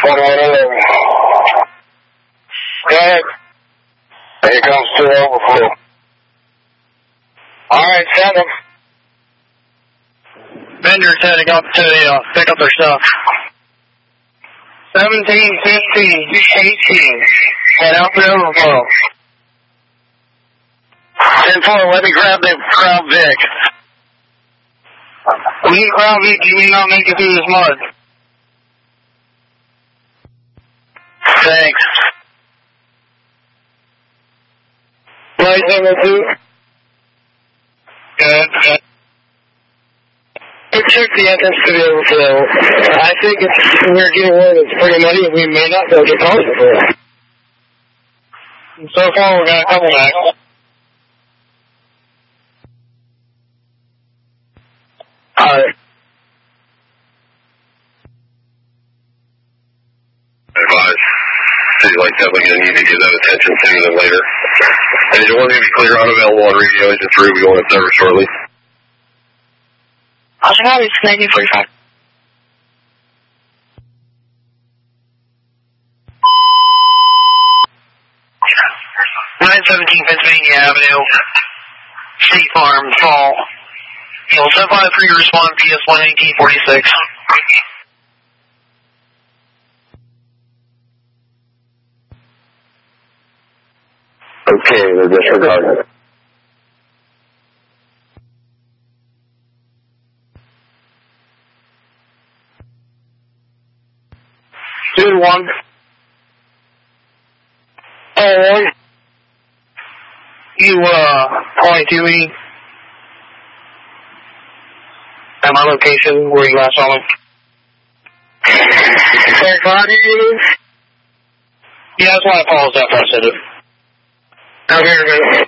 Go ahead. Here comes to the overflow. Alright, 7. Vendors heading up to pick up their stuff. 17, 15, 18. Head out for the overflow. 10-4, let me grab the Crown Vic. We need Crown Vic, you may not make it through this mud. Thanks. Right, 7-2. Good. Check the entrance to the overflow. I think we're getting word it's pretty muddy and we may not be able to get cars for it. So far, we got a couple back. Alright. Advise. City Light definitely going to need to give that attention sooner than later. Engine 1 to be clear, unavailable on radio. Engine 3 will be going to service shortly. Austin Harvey, 1945. Pennsylvania Avenue, State Farm, Fall. 753 to respond, PS 11846. Okay, they're disregarding it. Two, 1. Oh, you, point to me at my location where you last saw me. Hey, Cody? Yeah, that's why I paused after I said it. Okay,